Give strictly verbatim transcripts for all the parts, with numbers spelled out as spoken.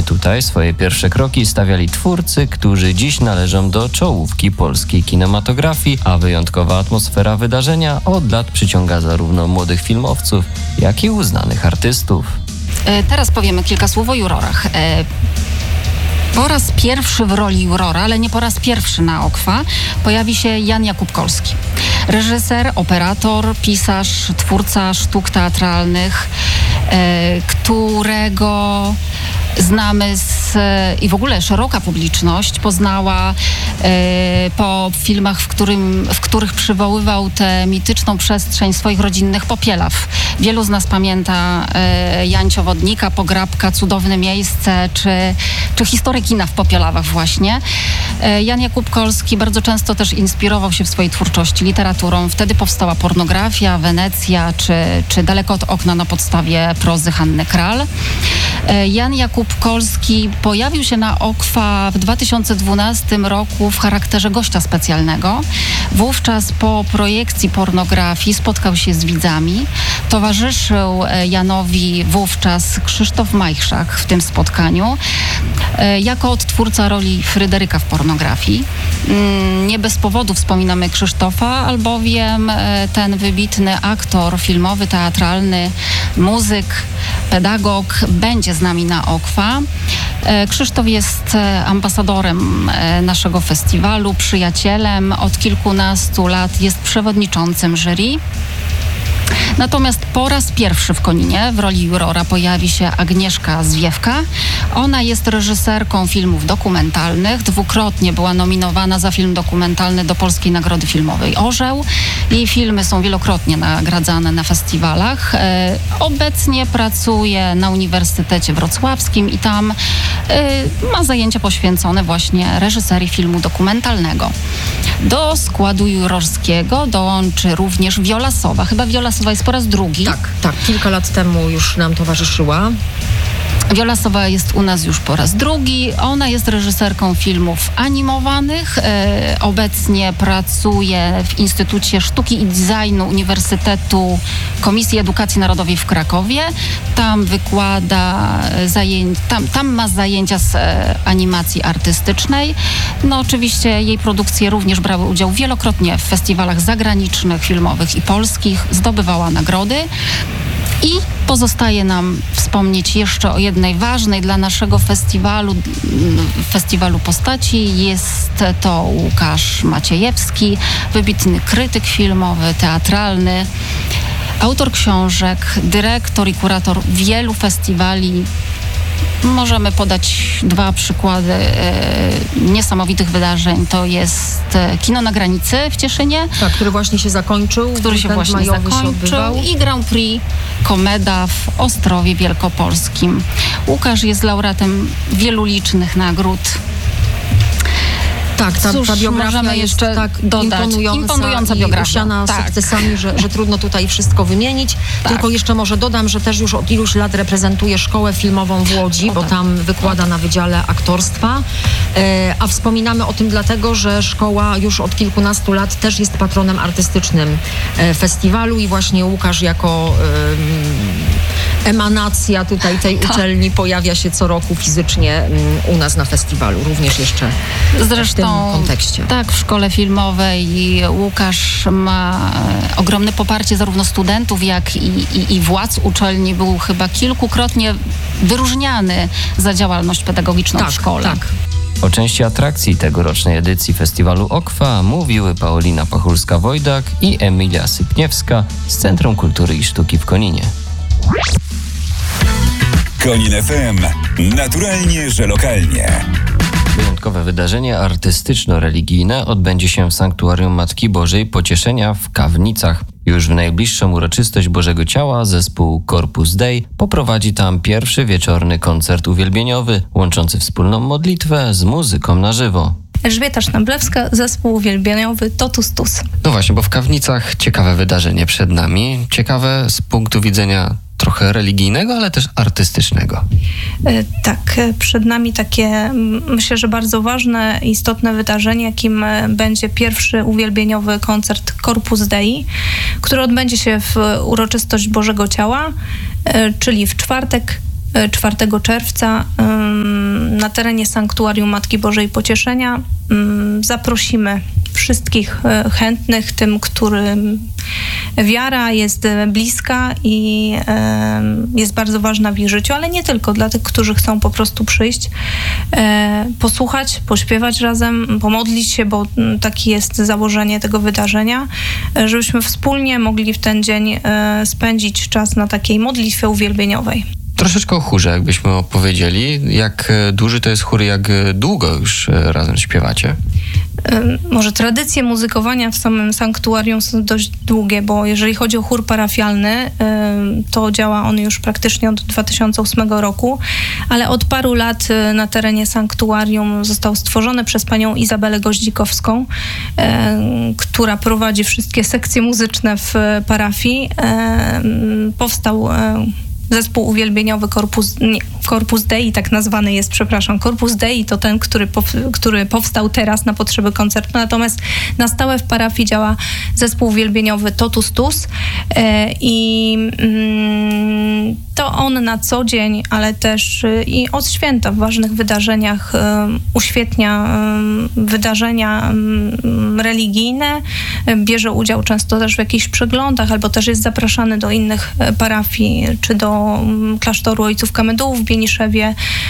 tutaj swoje pierwsze kroki stawiali twórcy, którzy dziś należą do czołówki polskiej kinematografii, a wyjątkowa atmosfera wydarzenia od lat przyciąga zarówno młodych filmowców, jak i uznanych artystów. E, teraz powiemy kilka słów o jurorach. E, Po raz pierwszy w roli jurora, ale nie po raz pierwszy na Okwa, pojawi się Jan Jakub Kolski. Reżyser, operator, pisarz, twórca sztuk teatralnych, e, którego znamy z, i w ogóle szeroka publiczność poznała e, po filmach, w, którym, w których przywoływał tę mityczną przestrzeń swoich rodzinnych Popielaw. Wielu z nas pamięta e, Jancio Wodnika, Pograbka, Cudowne miejsce, czy, czy historię kina w Popielawach właśnie. E, Jan Jakub Kolski bardzo często też inspirował się w swojej twórczości literaturą. Wtedy powstała Pornografia, Wenecja, czy, czy Daleko od okna na podstawie prozy Hanny Kral. E, Jan Jakub Kolski pojawił się na Okwa w dwa tysiące dwunastym roku w charakterze gościa specjalnego. Wówczas po projekcji Pornografii spotkał się z widzami. Towarzyszył Janowi wówczas Krzysztof Majchrzak w tym spotkaniu jako odtwórca roli Fryderyka w Pornografii. Nie bez powodu wspominamy Krzysztofa, albowiem ten wybitny aktor filmowy, teatralny, muzyk, pedagog będzie z nami na Okwa. Krzysztof jest ambasadorem naszego festiwalu, przyjacielem. Od kilkunastu lat jest przewodniczącym jury. Natomiast po raz pierwszy w Koninie w roli jurora pojawi się Agnieszka Zwiewka. Ona jest reżyserką filmów dokumentalnych. Dwukrotnie była nominowana za film dokumentalny do Polskiej Nagrody Filmowej Orzeł. Jej filmy są wielokrotnie nagradzane na festiwalach. E, obecnie pracuje na Uniwersytecie Wrocławskim i tam e, ma zajęcia poświęcone właśnie reżyserii filmu dokumentalnego. Do składu jurorskiego dołączy również Wiola Sowa. Chyba Wiola Sowa jest po raz drugi. Tak, tak. Kilka lat temu już nam towarzyszyła. Wiola Sowa jest u nas już po raz drugi. Ona jest reżyserką filmów animowanych. E, obecnie pracuje w Instytucie Sztuki i Designu Uniwersytetu Komisji Edukacji Narodowej w Krakowie. Tam wykłada zajęcia, tam, tam ma zajęcia z e, animacji artystycznej. No oczywiście jej produkcje również brały udział wielokrotnie w festiwalach zagranicznych, filmowych i polskich. Zdobywała nagrody. I pozostaje nam wspomnieć jeszcze o jednej ważnej dla naszego festiwalu, festiwalu postaci. Jest to Łukasz Maciejewski, wybitny krytyk filmowy, teatralny, autor książek, dyrektor i kurator wielu festiwali. Możemy podać dwa przykłady e, niesamowitych wydarzeń. To jest e, Kino na granicy w Cieszynie. Tak, który właśnie się zakończył. Który się właśnie zakończył. I Grand Prix Komeda w Ostrowie Wielkopolskim. Łukasz jest laureatem wielu licznych nagród. Tak, ta, Cóż, ta biografia możemy jest jeszcze tak dodać. imponująca, imponująca biografia. i usiana tak. sukcesami, że, że trudno tutaj wszystko wymienić. Tak. Tylko jeszcze może dodam, że też już od iluś lat reprezentuje Szkołę Filmową w Łodzi, o, bo tak. tam wykłada o, tak. na Wydziale Aktorstwa. E, a wspominamy o tym dlatego, że szkoła już od kilkunastu lat też jest patronem artystycznym e, festiwalu i właśnie Łukasz jako e, emanacja tutaj tej tak. uczelni pojawia się co roku fizycznie m, u nas na festiwalu. Również jeszcze Zresztą w tym kontekście. Tak, w Szkole Filmowej Łukasz ma ogromne poparcie zarówno studentów, jak i, i, i władz uczelni. Był chyba kilkukrotnie wyróżniany za działalność pedagogiczną tak, w szkole. Tak. O części atrakcji tegorocznej edycji festiwalu Okwa mówiły Paulina Pachulska-Wojdak i Emilia Sypniewska z Centrum Kultury i Sztuki w Koninie. Konin F M. Naturalnie, że lokalnie. Wyjątkowe wydarzenie artystyczno-religijne odbędzie się w Sanktuarium Matki Bożej Pocieszenia w Kawnicach. Już w najbliższą uroczystość Bożego Ciała zespół Corpus Dei poprowadzi tam pierwszy wieczorny koncert uwielbieniowy, łączący wspólną modlitwę z muzyką na żywo. Elżbieta Sztamblewska, zespół uwielbieniowy Totus Tus. No właśnie, bo w Kawnicach ciekawe wydarzenie przed nami. Ciekawe z punktu widzenia trochę religijnego, ale też artystycznego. Tak, przed nami takie, myślę, że bardzo ważne, istotne wydarzenie, jakim będzie pierwszy uwielbieniowy koncert Corpus Dei, który odbędzie się w uroczystość Bożego Ciała, czyli w czwartek czwartego czerwca na terenie Sanktuarium Matki Bożej Pocieszenia. Zaprosimy wszystkich chętnych, tym, którym wiara jest bliska i jest bardzo ważna w ich życiu, ale nie tylko, dla tych, którzy chcą po prostu przyjść, posłuchać, pośpiewać razem, pomodlić się, bo takie jest założenie tego wydarzenia, żebyśmy wspólnie mogli w ten dzień spędzić czas na takiej modlitwie uwielbieniowej. Troszeczkę o chórze, jakbyśmy opowiedzieli. Jak duży to jest chór, jak długo już razem śpiewacie? Może tradycje muzykowania w samym sanktuarium są dość długie, bo jeżeli chodzi o chór parafialny, to działa on już praktycznie od dwa tysiące ósmego roku, ale od paru lat na terenie sanktuarium został stworzony przez panią Izabelę Goździkowską, która prowadzi wszystkie sekcje muzyczne w parafii. Powstał zespół uwielbieniowy Corpus, nie, Corpus Dei, tak nazwany jest, przepraszam. Corpus Dei to ten, który, pow, który powstał teraz na potrzeby koncertu, natomiast na stałe w parafii działa zespół uwielbieniowy Totus Tus e, i mm, to on na co dzień, ale też y, i od święta w ważnych wydarzeniach y, uświetnia y, wydarzenia y, religijne, y, bierze udział często też w jakichś przeglądach, albo też jest zapraszany do innych y, parafii, czy do klasztoru Ojców Kamedułów w Bieniszewie,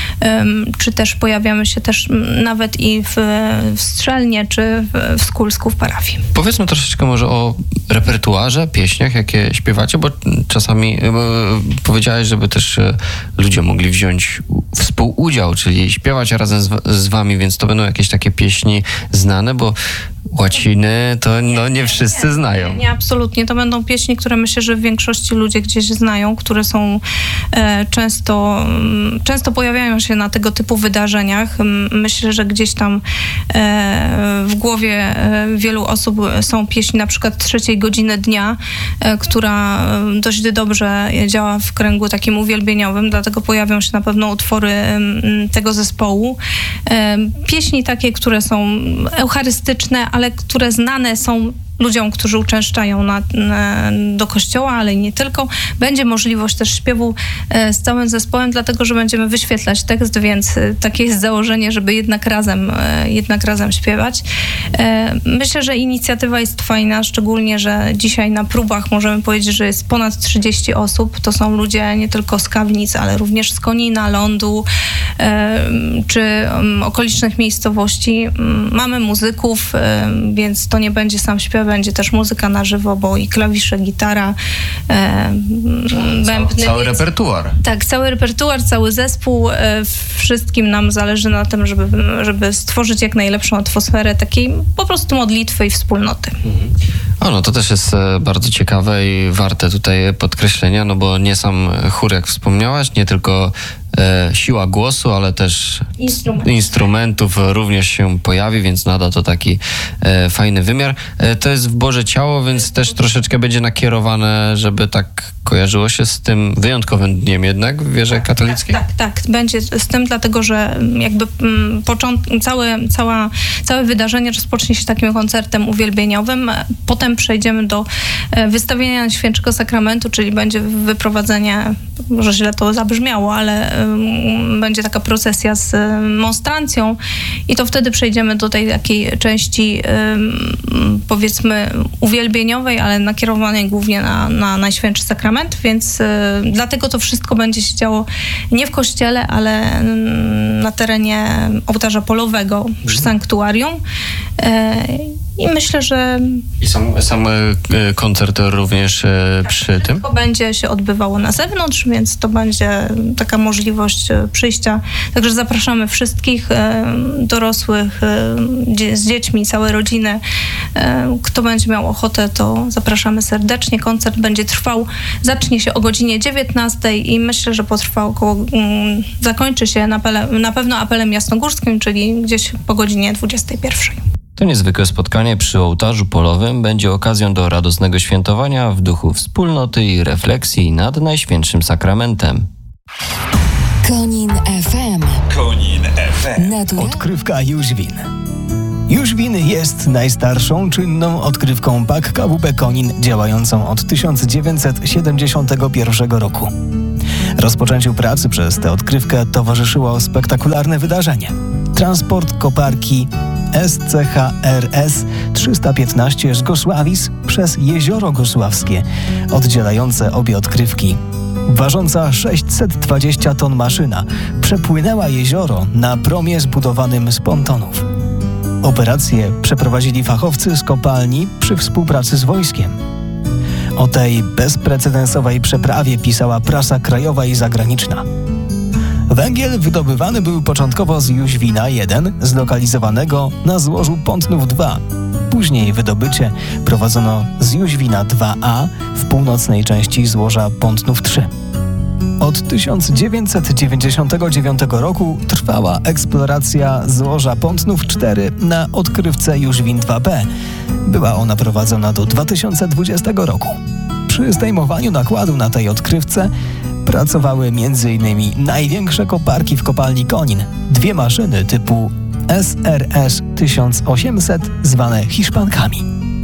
czy też pojawiamy się też nawet i w, w Strzelnie, czy w, w Skulsku w parafii. Powiedzmy troszeczkę może o repertuarze, pieśniach, jakie śpiewacie, bo czasami bo powiedziałeś, żeby też ludzie mogli wziąć współudział, czyli śpiewać razem z, z wami, więc to będą jakieś takie pieśni znane, bo łaciny to no nie wszyscy znają. Nie, nie, absolutnie. To będą pieśni, które myślę, że w większości ludzie gdzieś znają, które są e, często, często pojawiają się na tego typu wydarzeniach. Myślę, że gdzieś tam e, w głowie e, wielu osób są pieśni na przykład trzeciej godziny dnia, e, która dość dobrze działa w kręgu takim uwielbieniowym, dlatego pojawią się na pewno utwory e, tego zespołu. E, pieśni takie, które są eucharystyczne, ale które znane są ludziom, którzy uczęszczają na, na, do kościoła, ale i nie tylko. Będzie możliwość też śpiewu e, z całym zespołem, dlatego, że będziemy wyświetlać tekst, więc e, takie jest założenie, żeby jednak razem, e, jednak razem śpiewać. E, myślę, że inicjatywa jest fajna, szczególnie, że dzisiaj na próbach możemy powiedzieć, że jest ponad trzydzieści osób. To są ludzie nie tylko z Kawnic, ale również z Konina, Lądu, e, czy um, okolicznych miejscowości. Mamy muzyków, e, więc to nie będzie sam śpiew, będzie też muzyka na żywo, bo i klawisze, gitara, e, bębny. Cały więc, repertuar. Tak, cały repertuar, cały zespół. E, wszystkim nam zależy na tym, żeby, żeby stworzyć jak najlepszą atmosferę takiej po prostu modlitwy i wspólnoty. Mhm. O, no to też jest bardzo ciekawe i warte tutaj podkreślenia, no bo nie sam chór, jak wspomniałaś, nie tylko e, siła głosu, ale też Instrument. instrumentów również się pojawi, więc nada to taki e, fajny wymiar. E, to jest w Boże Ciało, więc też troszeczkę będzie nakierowane, żeby tak kojarzyło się z tym wyjątkowym dniem jednak w wierze katolickiej? Tak, tak, tak. Będzie z tym, dlatego że jakby mm, począt- całe, cała, całe wydarzenie rozpocznie się takim koncertem uwielbieniowym. Potem przejdziemy do e, wystawienia Świętego Sakramentu, czyli będzie wyprowadzenie, może źle to zabrzmiało, ale um, będzie taka procesja z um, monstrancją i to wtedy przejdziemy do tej takiej części um, powiedzmy uwielbieniowej, ale nakierowanej głównie na, na Najświętszy Sakrament, więc y, dlatego to wszystko będzie się działo nie w kościele, ale y, na terenie ołtarza polowego przy sanktuarium. Y, I myślę, że... I sam, sam koncert również tak, przy tym? Wszystko będzie się odbywało na zewnątrz, więc to będzie taka możliwość przyjścia. Także zapraszamy wszystkich dorosłych z dziećmi, całe rodziny. Kto będzie miał ochotę, to zapraszamy serdecznie. Koncert będzie trwał, zacznie się o godzinie dziewiętnastej i myślę, że potrwa około... zakończy się na, pele, na pewno apelem jasnogórskim, czyli gdzieś po godzinie dwudziestej pierwszej. To niezwykłe spotkanie przy ołtarzu polowym będzie okazją do radosnego świętowania w duchu wspólnoty i refleksji nad Najświętszym Sakramentem. Konin F M. Konin F M. Natura... Odkrywka Jóźwin. Jóźwin jest najstarszą czynną odkrywką P A K K W P Konin działającą od tysiąc dziewięćset siedemdziesiątego pierwszego roku. Rozpoczęciu pracy przez tę odkrywkę towarzyszyło spektakularne wydarzenie. Transport koparki S C H R S trzysta piętnaście z Gosławic przez Jezioro Gosławskie, oddzielające obie odkrywki. Ważąca sześćset dwadzieścia ton maszyna przepłynęła jezioro na promie zbudowanym z pontonów. Operację przeprowadzili fachowcy z kopalni przy współpracy z wojskiem. O tej bezprecedensowej przeprawie pisała prasa krajowa i zagraniczna. Węgiel wydobywany był początkowo z Jóźwina jeden, zlokalizowanego na złożu Pątnów dwa. Później wydobycie prowadzono z Jóźwina dwa A w północnej części złoża Pątnów trzy. Od tysiąc dziewięćset dziewięćdziesiątego dziewiątego roku trwała eksploracja złoża Pątnów cztery na odkrywce Jóźwin dwa B. Była ona prowadzona do dwa tysiące dwudziestego roku. Przy zdejmowaniu nakładu na tej odkrywce pracowały między innymi największe koparki w kopalni Konin, dwie maszyny typu S R S tysiąc osiemset zwane Hiszpankami.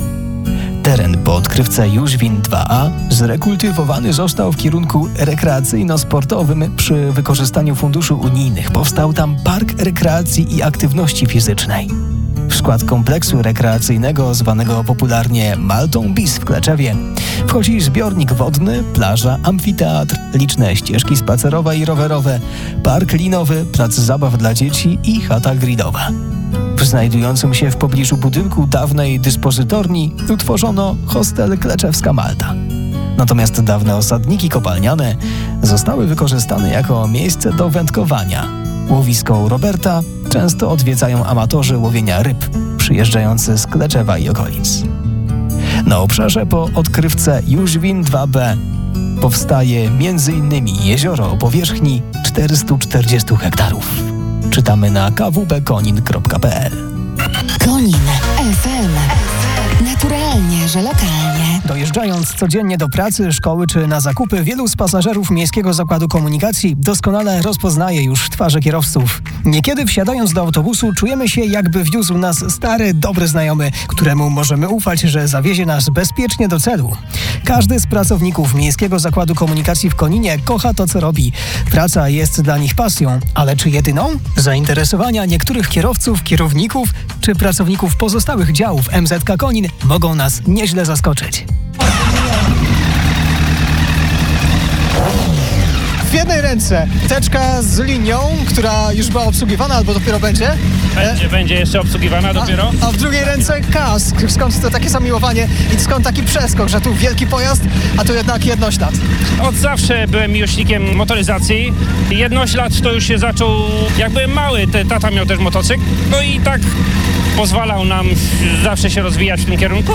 Teren po odkrywce Jóźwin dwa A zrekultywowany został w kierunku rekreacyjno-sportowym przy wykorzystaniu funduszy unijnych. Powstał tam Park Rekreacji i Aktywności Fizycznej. W skład kompleksu rekreacyjnego zwanego popularnie Maltą Bis w Kleczewie wchodzi zbiornik wodny, plaża, amfiteatr, liczne ścieżki spacerowe i rowerowe, park linowy, plac zabaw dla dzieci i chata gridowa. W znajdującym się w pobliżu budynku dawnej dyspozytorni utworzono hostel Kleczewska Malta. Natomiast dawne osadniki kopalniane zostały wykorzystane jako miejsce do wędkowania. Łowisko u Roberta często odwiedzają amatorzy łowienia ryb przyjeżdżający z Kleczewa i okolic. Na obszarze po odkrywce Jóźwin dwa B powstaje między innymi jezioro o powierzchni czterysta czterdzieści hektarów. Czytamy na k w b konin kropka p l. Konin F M. Naturalnie, że lokalnie. Dojeżdżając codziennie do pracy, szkoły czy na zakupy, wielu z pasażerów Miejskiego Zakładu Komunikacji doskonale rozpoznaje już twarze kierowców. Niekiedy wsiadając do autobusu czujemy się, jakby wiózł nas stary, dobry znajomy, któremu możemy ufać, że zawiezie nas bezpiecznie do celu. Każdy z pracowników Miejskiego Zakładu Komunikacji w Koninie kocha to, co robi. Praca jest dla nich pasją, ale czy jedyną? Zainteresowania niektórych kierowców, kierowników czy pracowników pozostałych działów M Z K Konin mogą nas nieźle zaskoczyć. W jednej ręce teczka z linią, która już była obsługiwana albo dopiero będzie. Będzie, będzie jeszcze obsługiwana dopiero. A, a w drugiej ręce kask. Skąd to takie zamiłowanie i skąd taki przeskok, że tu wielki pojazd, a tu jednak jednoślad? Od zawsze byłem miłośnikiem motoryzacji. Jednoślad to już się zaczął, jak byłem mały, te, tata miał też motocykl. No i tak pozwalał nam zawsze się rozwijać w tym kierunku.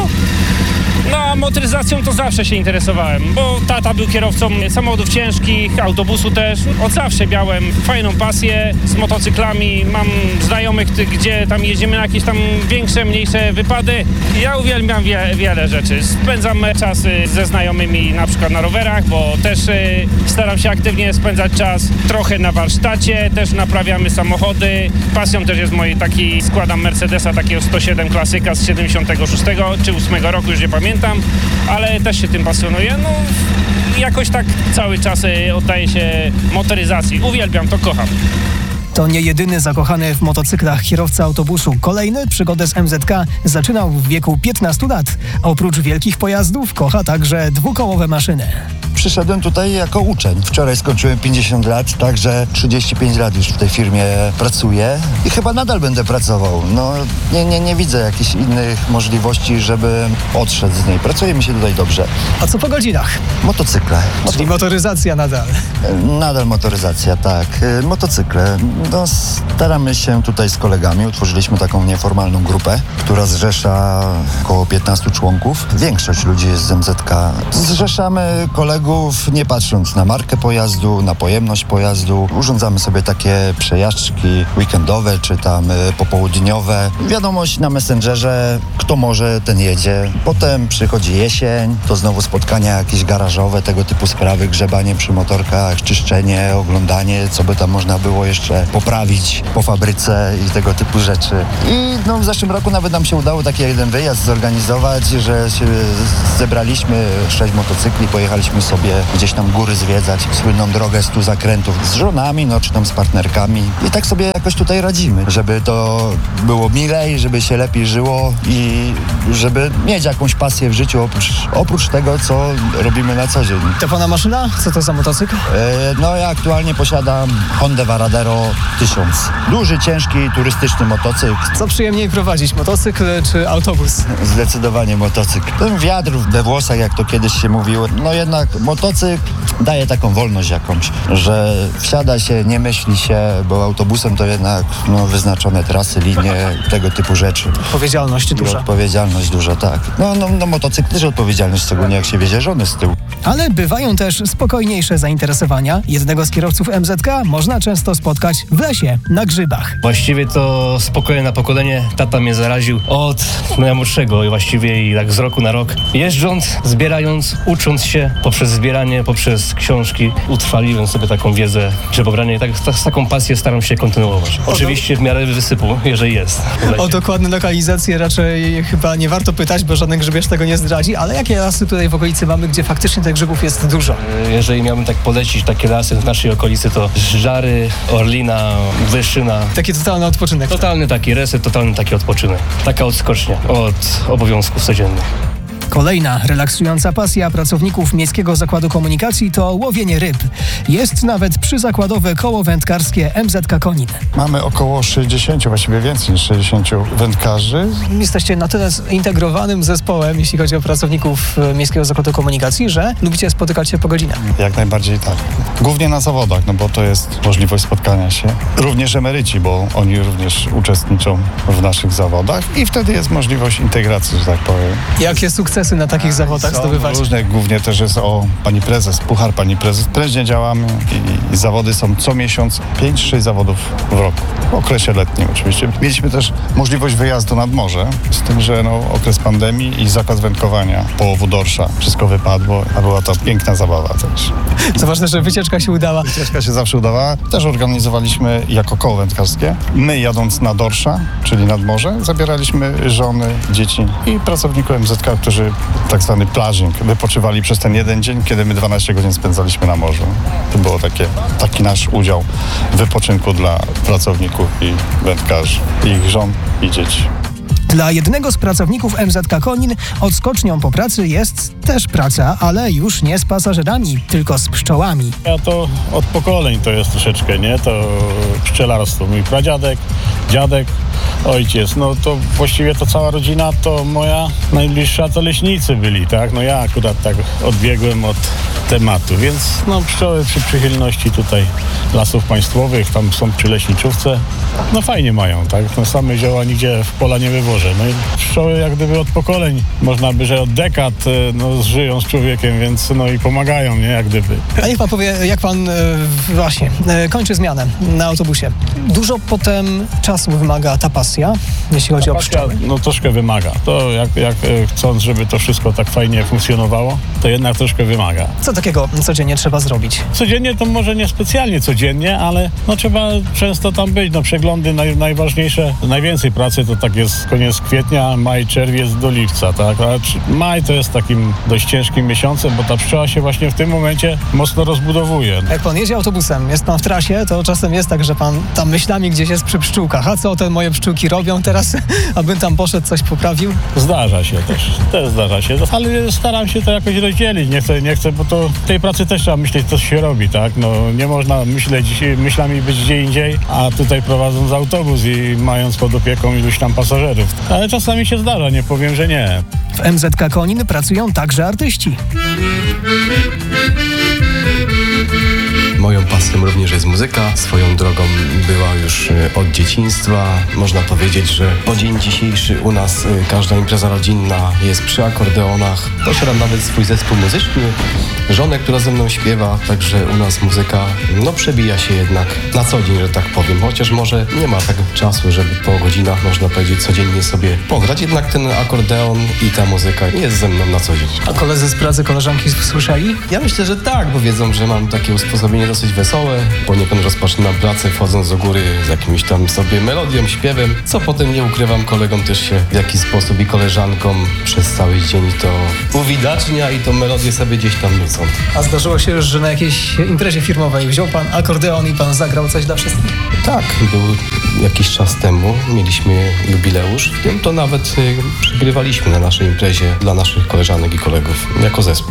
No a motoryzacją to zawsze się interesowałem, bo tata był kierowcą samochodów ciężkich, autobusu też. Od zawsze miałem fajną pasję z motocyklami. Mam znajomych, gdzie tam jeździmy na jakieś tam większe, mniejsze wypady. Ja uwielbiam wie, wiele rzeczy. Spędzam czas ze znajomymi na przykład na rowerach, bo też y, staram się aktywnie spędzać czas. Trochę na warsztacie, też naprawiamy samochody. Pasją też jest moje taki, składam Mercedesa takiego sto siedem klasyka z siedemdziesiątego szóstego czy ósmego roku, już nie pamiętam. Ale też się tym pasjonuję. No, jakoś tak cały czas oddaję się motoryzacji. Uwielbiam to, kocham. To nie jedyny zakochany w motocyklach kierowca autobusu. Kolejny przygodę z M Z K zaczynał w wieku piętnastu lat. Oprócz wielkich pojazdów kocha także dwukołowe maszyny. Przyszedłem tutaj jako uczeń. Wczoraj skończyłem pięćdziesiąt lat, także trzydzieści pięć lat już w tej firmie pracuję i chyba nadal będę pracował. No, nie, nie, nie widzę jakichś innych możliwości, żeby odszedł z niej. Pracuje mi się tutaj dobrze. A co po godzinach? Motocykle. Czyli motoryzacja nadal. Nadal motoryzacja, tak. Motocykle. No, staramy się tutaj z kolegami. Utworzyliśmy taką nieformalną grupę, która zrzesza około piętnastu członków. Większość ludzi jest z M Z K. Zrzeszamy kolegów nie patrząc na markę pojazdu, na pojemność pojazdu. Urządzamy sobie takie przejażdżki weekendowe czy tam popołudniowe. Wiadomość na Messengerze, kto może, ten jedzie. Potem przychodzi jesień, to znowu spotkania jakieś garażowe, tego typu sprawy, grzebanie przy motorkach, czyszczenie, oglądanie, co by tam można było jeszcze poprawić po fabryce i tego typu rzeczy. I no, w zeszłym roku nawet nam się udało taki jeden wyjazd zorganizować, że się zebraliśmy sześć motocykli, pojechaliśmy sobie sobie gdzieś tam góry zwiedzać, słynną drogę stu zakrętów z żonami, no czy tam z partnerkami i tak sobie jakoś tutaj radzimy, żeby to było milej, żeby się lepiej żyło i żeby mieć jakąś pasję w życiu oprócz, oprócz tego, co robimy na co dzień. To pana maszyna? Co to za motocykl? E, no ja aktualnie posiadam Hondę Varadero tysiąc. Duży, ciężki, turystyczny motocykl. Co przyjemniej prowadzić, motocykl czy autobus? Zdecydowanie motocykl. Ten wiatr we włosach, jak to kiedyś się mówiło, no jednak motocykl daje taką wolność jakąś, że wsiada się, nie myśli się, bo autobusem to jednak no, wyznaczone trasy, linie, tego typu rzeczy. Odpowiedzialność duża. Odpowiedzialność duża, tak. No, no, no motocykl też odpowiedzialność, szczególnie jak się wiezie żony z tyłu. Ale bywają też spokojniejsze zainteresowania. Jednego z kierowców M Z K można często spotkać w lesie, na grzybach. Właściwie to spokojne pokolenie. Tata mnie zaraził od najmłodszego i właściwie i tak z roku na rok. Jeżdżąc, zbierając, ucząc się poprzez zbieranie, poprzez książki, utrwaliłem sobie taką wiedzę grzybobrania i tak, tak, z taką pasję staram się kontynuować. Oczywiście w miarę wysypu, jeżeli jest. O dokładne lokalizacje raczej chyba nie warto pytać, bo żaden grzybierz tego nie zdradzi, ale jakie lasy tutaj w okolicy mamy, gdzie faktycznie tych grzybów jest dużo? Jeżeli miałbym tak polecić takie lasy w naszej okolicy, to Żary, Orlina, Wyszyna. Taki totalny odpoczynek. Totalny taki reset, totalny taki odpoczynek. Taka odskocznia od obowiązków codziennych. Kolejna relaksująca pasja pracowników Miejskiego Zakładu Komunikacji to łowienie ryb. Jest nawet przyzakładowe koło wędkarskie M Z K Konin. Mamy około sześćdziesięciu, właściwie więcej niż sześćdziesięciu wędkarzy. Jesteście na tyle zintegrowanym zespołem, jeśli chodzi o pracowników Miejskiego Zakładu Komunikacji, że lubicie spotykać się po godzinach. Jak najbardziej tak. Głównie na zawodach, no bo to jest możliwość spotkania się. Również emeryci, bo oni również uczestniczą w naszych zawodach i wtedy jest możliwość integracji, że tak powiem. Jakie sukcesy na takich zawodach Są zdobywacie? różne, głównie też jest o pani prezes, puchar pani prezes. Prężnie działamy i, i zawody są co miesiąc, pięć sześć zawodów w roku. W okresie letnim oczywiście. Mieliśmy też możliwość wyjazdu nad morze, z tym, że no, okres pandemii i zakaz wędkowania, połowu dorsza, wszystko wypadło, a była to piękna zabawa też. To ważne, że wycieczka się udała. Wycieczka się zawsze udawała. Też organizowaliśmy jako koło wędkarskie. My jadąc na dorsza, czyli nad morze, zabieraliśmy żony, dzieci i pracowników M Z K, którzy tak zwany plażing wypoczywali przez ten jeden dzień, kiedy my dwanaście godzin spędzaliśmy na morzu. To było takie, taki nasz udział w wypoczynku dla pracowników i wędkarzy, i ich żon i dzieci. Dla jednego z pracowników M Z K Konin odskocznią po pracy jest też praca, ale już nie z pasażerami, tylko z pszczołami. Ja to od pokoleń to jest troszeczkę, nie? To pszczelarstwo. Mój pradziadek, dziadek, ojciec. No to właściwie to cała rodzina to moja najbliższa to leśnicy byli, tak? No ja akurat tak odbiegłem od tematu, więc no pszczoły przy przychylności tutaj lasów państwowych, tam są przy leśniczówce, no fajnie mają, tak? No same zioła nigdzie w pola nie wywożę. No i pszczoły jak gdyby od pokoleń, można by, że od dekad no, żyją z człowiekiem, więc no i pomagają, nie? Jak gdyby. A niech pan powie, jak pan e, właśnie e, kończy zmianę na autobusie. Dużo potem czasu wymaga ta pasja, jeśli chodzi ta o pszczoły? Pasja, no troszkę wymaga. To jak, jak e, chcąc, żeby to wszystko tak fajnie funkcjonowało, to jednak troszkę wymaga. Co takiego codziennie trzeba zrobić? Codziennie to może nie specjalnie codziennie, ale no trzeba często tam być. No przeglądy naj, najważniejsze, najwięcej pracy to tak jest koniec kwietnia, maj, czerwiec do lipca, tak? A maj to jest takim dość ciężkim miesiącem, bo ta pszczoła się właśnie w tym momencie mocno rozbudowuje. Jak pan jedzie autobusem, jest pan w trasie, to czasem jest tak, że pan tam myślami gdzieś jest przy pszczółkach. A co te moje pszczółki robią teraz, abym tam poszedł, coś poprawił? Zdarza się też, też zdarza się, ale staram się to jakoś rozdzielić. Nie chcę, nie chcę, bo to w tej pracy też trzeba myśleć, co się robi, tak? No nie można myśleć, myślami być gdzie indziej, a tutaj prowadząc autobus i mając pod opieką iluś tam pasażerów. Ale czasami się zdarza, nie powiem, że nie. W M Z K Konin pracują także artyści. Moją pasją również jest muzyka. Swoją drogą była już od dzieciństwa. Można powiedzieć, że po dzień dzisiejszy u nas każda impreza rodzinna jest przy akordeonach. Posiadam nawet swój zespół muzyczny, żonę, która ze mną śpiewa, także u nas muzyka no przebija się jednak na co dzień, że tak powiem. Chociaż może nie ma tak czasu, żeby po godzinach, można powiedzieć, codziennie sobie pograć. Jednak ten akordeon i ta muzyka jest ze mną na co dzień. A koledzy z pracy, koleżanki słyszeli? Ja myślę, że tak, bo wiedzą, że mam takie usposobienie dosyć wesołe. Poniekąd rozpoczynam pracę wchodząc do góry z jakimś jakimś tam sobie melodią, śpiewem, co potem, nie ukrywam, kolegom też się w jakiś sposób i koleżankom przez cały dzień to uwidacznia i tą melodię sobie gdzieś tam nucą. A zdarzyło się już, że na jakiejś imprezie firmowej wziął pan akordeon i pan zagrał coś dla wszystkich? Tak, był jakiś czas temu, mieliśmy jubileusz, w tym to nawet y, przygrywaliśmy na naszej imprezie dla naszych koleżanek i kolegów jako zespół.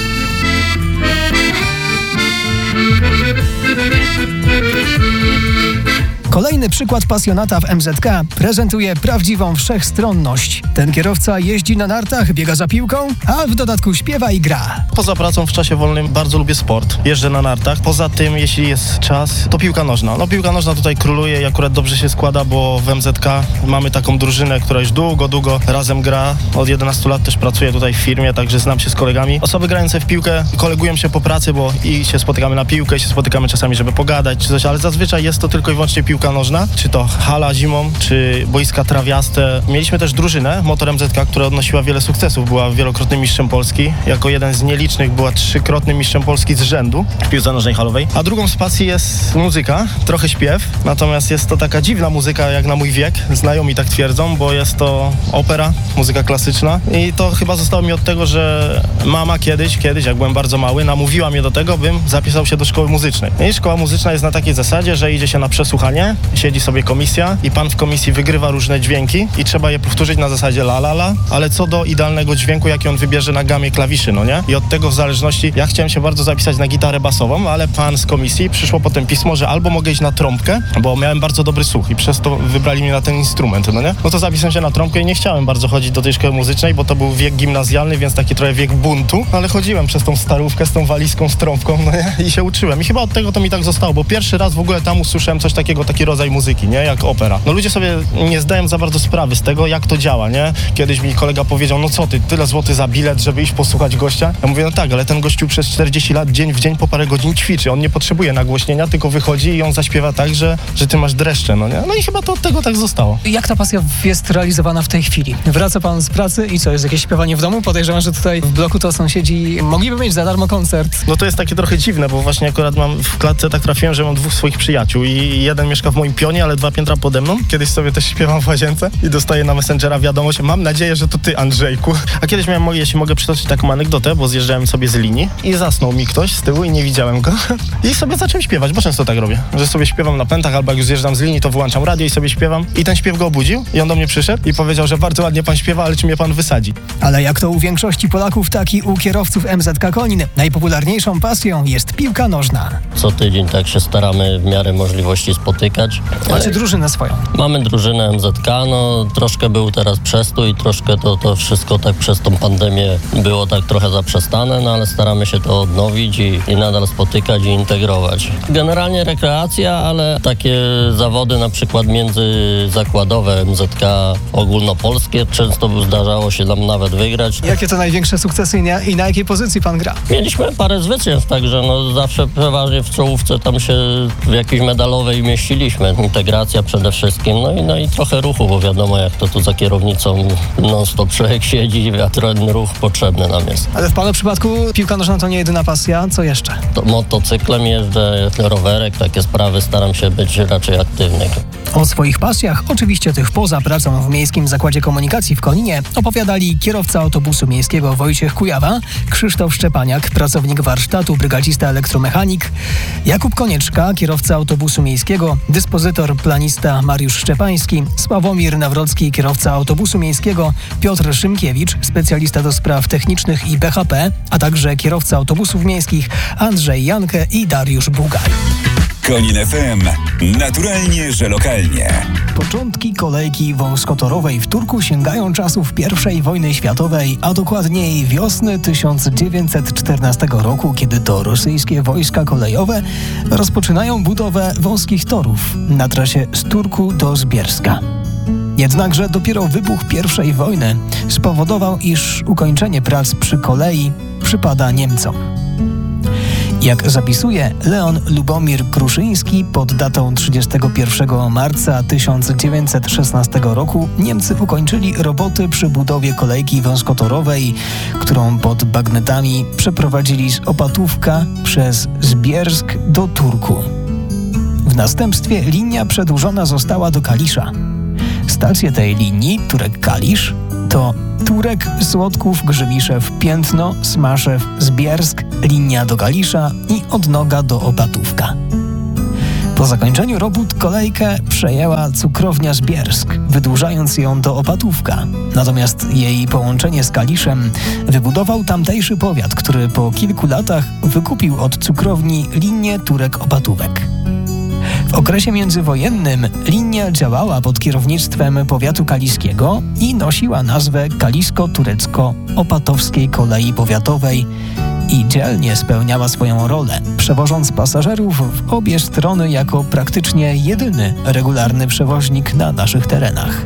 Kolejny przykład pasjonata w M Z K prezentuje prawdziwą wszechstronność. Ten kierowca jeździ na nartach, biega za piłką, a w dodatku śpiewa i gra. Poza pracą w czasie wolnym bardzo lubię sport. Jeżdżę na nartach. Poza tym, jeśli jest czas, to piłka nożna. No piłka nożna tutaj króluje i akurat dobrze się składa, bo w M Z K mamy taką drużynę, która już długo, długo razem gra. Od jedenastu lat też pracuję tutaj w firmie, także znam się z kolegami. Osoby grające w piłkę kolegują się po pracy, bo i się spotykamy na piłkę, i się spotykamy czasami, żeby pogadać czy coś, ale zazwyczaj jest to tylko i wyłącznie piłka nożna, czy to hala zimą, czy boiska trawiaste. Mieliśmy też drużynę, Motor M Z K, która odnosiła wiele sukcesów. Była wielokrotnym mistrzem Polski. Jako jeden z nielicznych była trzykrotnym mistrzem Polski z rzędu w piłce nożnej halowej. A drugą z pasji jest muzyka, trochę śpiew. Natomiast jest to taka dziwna muzyka jak na mój wiek. Znajomi tak twierdzą, bo jest to opera, muzyka klasyczna. I to chyba zostało mi od tego, że mama kiedyś, kiedyś jak byłem bardzo mały, namówiła mnie do tego, bym zapisał się do szkoły muzycznej. I szkoła muzyczna jest na takiej zasadzie, że idzie się na przesłuchanie, siedzi sobie komisja i pan w komisji wygrywa różne dźwięki i trzeba je powtórzyć na zasadzie la la la, ale co do idealnego dźwięku, jaki on wybierze na gamie klawiszy, no nie? I od tego w zależności, ja chciałem się bardzo zapisać na gitarę basową, ale pan z komisji przyszło potem pismo, że albo mogę iść na trąbkę, bo miałem bardzo dobry słuch i przez to wybrali mnie na ten instrument, no nie? No to zapisałem się na trąbkę i nie chciałem bardzo chodzić do tej szkoły muzycznej, bo to był wiek gimnazjalny, więc taki trochę wiek buntu, ale chodziłem przez tą starówkę z tą walizką, z trąbką, no nie? I się uczyłem. I chyba od tego to mi tak zostało, bo pierwszy raz w ogóle tam usłyszałem coś takiego, taki rodzaj muzyki, nie? Jak opera. No ludzie sobie nie zdają za bardzo sprawy z tego, jak to działa, nie? Kiedyś mi kolega powiedział, no co ty, tyle złotych za bilet, żeby iść posłuchać gościa? Ja mówię, no tak, ale ten gościu przez czterdzieści lat dzień w dzień po parę godzin ćwiczy. On nie potrzebuje nagłośnienia, tylko wychodzi i on zaśpiewa tak, że, że ty masz dreszcze, no nie? No i chyba to od tego tak zostało. Jak ta pasja jest realizowana w tej chwili? Wraca pan z pracy i co, jest jakieś śpiewanie w domu? Podejrzewam, że tutaj w bloku to sąsiedzi mogliby mieć za darmo koncert. No to jest takie trochę dziwne, bo właśnie akurat mam w klatce, tak trafiłem, że mam dwóch swoich przyjaciół i jeden mieszka w moim pionie, ale dwa piętra pode mną. Kiedyś sobie też śpiewam w łazience i dostaję na Messengera wiadomość, mam nadzieję, że to ty, Andrzejku. A kiedyś miałem, jeśli mogę przytoczyć taką anegdotę, bo zjeżdżałem sobie z linii i zasnął mi ktoś z tyłu i nie widziałem go. I sobie zacząłem śpiewać, bo często tak robię, że sobie śpiewam na pętach, albo jak już zjeżdżam z linii, to wyłączam radio i sobie śpiewam. I ten śpiew go obudził i on do mnie przyszedł i powiedział, że bardzo ładnie pan śpiewa, ale czy mnie pan wysadzi? Ale jak to u większości Polaków, tak i u kierowców M Z K Konin, najpopularniejszą pasją jest piłka nożna. Co tydzień tak się staramy w miarę możliwości spotykać. Macie drużynę swoją? Mamy drużynę M Z K, no troszkę był teraz przestój, troszkę to, to wszystko tak przez tą pandemię było tak trochę zaprzestane, no ale staramy się to odnowić i, i nadal spotykać i integrować. Generalnie rekreacja, ale takie zawody na przykład międzyzakładowe M Z K ogólnopolskie, często zdarzało się nam nawet wygrać. Jakie to największe sukcesy i na, i na jakiej pozycji pan gra? Mieliśmy parę zwycięstw, także no zawsze przeważnie w czołówce tam się w jakiejś medalowej mieściliśmy. Integracja przede wszystkim, no i, no i trochę ruchu, bo wiadomo jak to tu za kierownicą non-stop człowiek siedzi, a ten ruch potrzebny nam jest. Ale w pana przypadku piłka nożna to nie jedyna pasja, co jeszcze? To motocyklem jeżdżę, rowerek, takie sprawy, staram się być raczej aktywny. O swoich pasjach, oczywiście tych poza pracą w Miejskim Zakładzie Komunikacji w Koninie, opowiadali kierowca autobusu miejskiego Wojciech Kujawa, Krzysztof Szczepaniak, pracownik warsztatu, brygadzista elektromechanik, Jakub Konieczka, kierowca autobusu miejskiego, dyspozytor planista Mariusz Szczepański, Sławomir Nawrocki, kierowca autobusu miejskiego, Piotr Szymkiewicz, specjalista do spraw technicznych i B H P, a także kierowca autobusów miejskich Andrzej Jankę i Dariusz Bugaj. Konin F M. Naturalnie, że lokalnie. Początki kolejki wąskotorowej w Turku sięgają czasów pierwszej wojny światowej, a dokładniej wiosny tysiąc dziewięćset czternastego roku, kiedy to rosyjskie wojska kolejowe rozpoczynają budowę wąskich torów na trasie z Turku do Zbierska. Jednakże dopiero wybuch pierwszej wojny spowodował, iż ukończenie prac przy kolei przypada Niemcom. Jak zapisuje Leon Lubomir Kruszyński, pod datą trzydziestego pierwszego marca tysiąc dziewięćset szesnastego roku Niemcy ukończyli roboty przy budowie kolejki wąskotorowej, którą pod bagnetami przeprowadzili z Opatówka przez Zbiersk do Turku. W następstwie linia przedłużona została do Kalisza. Stacje tej linii, Turek-Kalisz, to Turek, Słodków, Grzymiszew, Piętno, Smaszew, Zbiersk, linia do Kalisza i Odnoga do Opatówka. Po zakończeniu robót kolejkę przejęła cukrownia Zbiersk, wydłużając ją do Opatówka. Natomiast jej połączenie z Kaliszem wybudował tamtejszy powiat, który po kilku latach wykupił od cukrowni linię Turek-Opatówek. W okresie międzywojennym linia działała pod kierownictwem powiatu kaliskiego i nosiła nazwę Kalisko-Turecko-Opatowskiej Kolei Powiatowej i dzielnie spełniała swoją rolę, przewożąc pasażerów w obie strony jako praktycznie jedyny regularny przewoźnik na naszych terenach.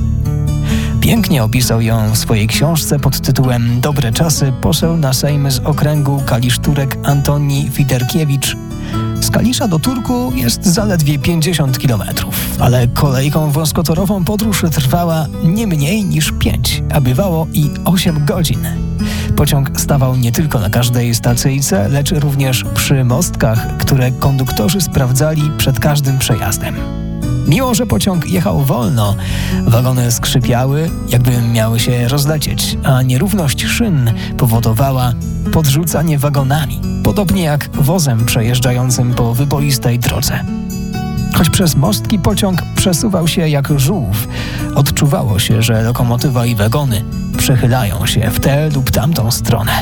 Pięknie opisał ją w swojej książce pod tytułem Dobre czasy poseł na Sejm z okręgu Kalisz-Turek Antoni Fiderkiewicz. Z Kalisza do Turku jest zaledwie pięćdziesiąt kilometrów, ale kolejką wąskotorową podróż trwała nie mniej niż pięć, a bywało i osiem godzin. Pociąg stawał nie tylko na każdej stacyjce, lecz również przy mostkach, które konduktorzy sprawdzali przed każdym przejazdem. Mimo że pociąg jechał wolno, wagony skrzypiały, jakby miały się rozlecieć, a nierówność szyn powodowała podrzucanie wagonami, podobnie jak wozem przejeżdżającym po wyboistej drodze. Choć przez mostki pociąg przesuwał się jak żółw, odczuwało się, że lokomotywa i wagony przechylają się w tę lub tamtą stronę.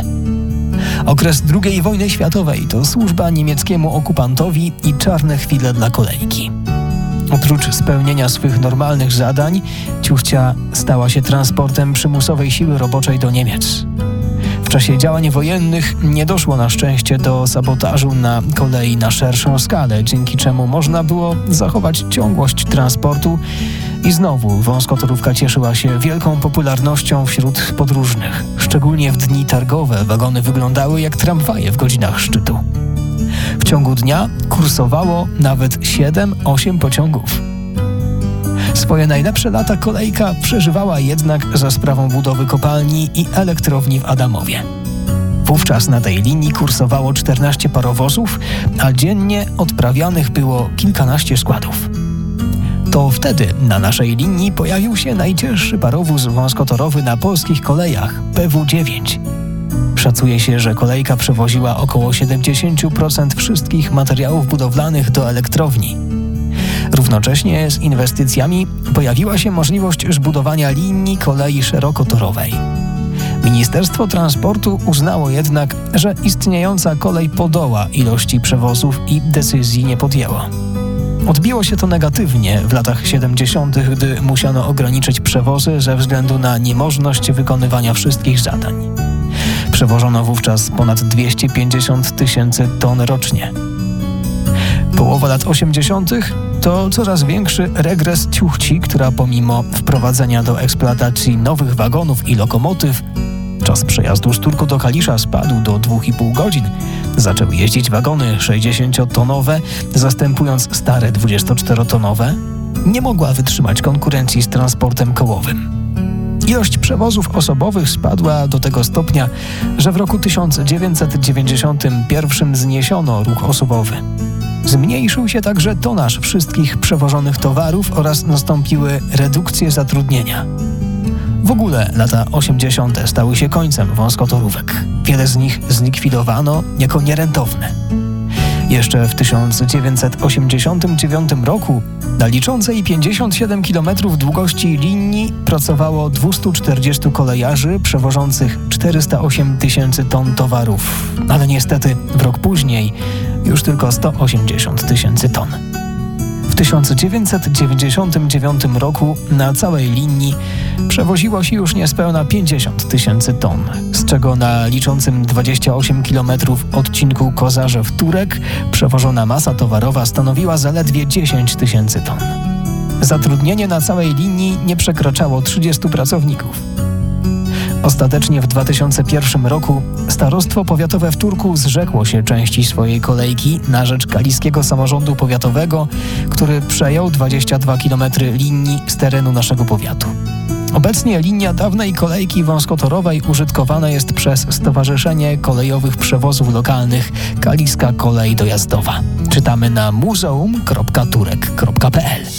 Okres drugiej wojny światowej to służba niemieckiemu okupantowi i czarne chwile dla kolejki. Oprócz spełnienia swych normalnych zadań, ciuchcia stała się transportem przymusowej siły roboczej do Niemiec. W czasie działań wojennych nie doszło na szczęście do sabotażu na kolei na szerszą skalę, dzięki czemu można było zachować ciągłość transportu i znowu wąskotorówka cieszyła się wielką popularnością wśród podróżnych. Szczególnie w dni targowe wagony wyglądały jak tramwaje w godzinach szczytu. W ciągu dnia kursowało nawet siedem osiem pociągów. Swoje najlepsze lata kolejka przeżywała jednak za sprawą budowy kopalni i elektrowni w Adamowie. Wówczas na tej linii kursowało czternaście parowozów, a dziennie odprawianych było kilkanaście składów. To wtedy na naszej linii pojawił się najcięższy parowóz wąskotorowy na polskich kolejach, P W dziewięć. Szacuje się, że kolejka przewoziła około siedemdziesiąt procent wszystkich materiałów budowlanych do elektrowni. Równocześnie z inwestycjami pojawiła się możliwość zbudowania linii kolei szerokotorowej. Ministerstwo Transportu uznało jednak, że istniejąca kolej podoła ilości przewozów i decyzji nie podjęło. Odbiło się to negatywnie w latach siedemdziesiątych, gdy musiano ograniczyć przewozy ze względu na niemożność wykonywania wszystkich zadań. Przewożono wówczas ponad dwieście pięćdziesiąt tysięcy ton rocznie. Połowa lat osiemdziesiątych to coraz większy regres ciuchci, która pomimo wprowadzenia do eksploatacji nowych wagonów i lokomotyw, czas przejazdu z Turku do Kalisza spadł do dwóch i pół godzin. Zaczęły jeździć wagony sześćdziesięciotonowe, zastępując stare dwudziestoczterotonowe. Nie mogła wytrzymać konkurencji z transportem kołowym. Ilość przewozów osobowych spadła do tego stopnia, że w roku tysiąc dziewięćset dziewięćdziesiątym pierwszym zniesiono ruch osobowy. Zmniejszył się także tonaż wszystkich przewożonych towarów oraz nastąpiły redukcje zatrudnienia. W ogóle lata osiemdziesiąte stały się końcem wąskotorówek. Wiele z nich zlikwidowano jako nierentowne. Jeszcze w tysiąc dziewięćset osiemdziesiątym dziewiątym roku na liczącej pięćdziesiąt siedem kilometrów długości linii pracowało dwieście czterdziestu kolejarzy przewożących czterysta osiem tysięcy ton towarów, ale niestety w rok później już tylko sto osiemdziesiąt tysięcy ton. W tysiąc dziewięćset dziewięćdziesiątym dziewiątym roku na całej linii przewoziło się już niespełna pięćdziesiąt tysięcy ton, z czego na liczącym dwadzieścia osiem kilometrów odcinku Kozarzew-Turek przewożona masa towarowa stanowiła zaledwie dziesięć tysięcy ton. Zatrudnienie na całej linii nie przekraczało trzydziestu pracowników. Ostatecznie w dwa tysiące pierwszym roku Starostwo Powiatowe w Turku zrzekło się części swojej kolejki na rzecz Kaliskiego Samorządu Powiatowego, który przejął dwadzieścia dwa kilometry linii z terenu naszego powiatu. Obecnie linia dawnej kolejki wąskotorowej użytkowana jest przez Stowarzyszenie Kolejowych Przewozów Lokalnych Kaliska Kolej Dojazdowa. Czytamy na muzeum kropka turek kropka p l.